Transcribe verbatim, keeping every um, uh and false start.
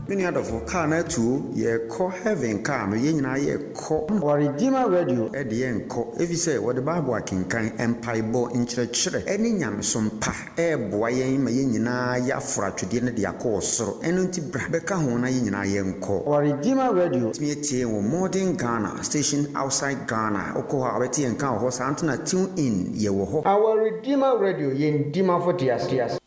Many other for car na two ye call heaven car no yen na ye call Our Redeemer Radio e de yen call if you say what the Bible can kan empire bo in chire any nyamsom pa e boa yen ma yen nyina ya fra twede ne de akọ soro eno nti bra be ka ho na yen nyina yen call. Our Redeemer Radio Me tie wo modern Ghana station outside Ghana okọ ha beti yen kan ho sa antuna tune in ye wo ho. Our Redeemer Radio yen dima for tias tias.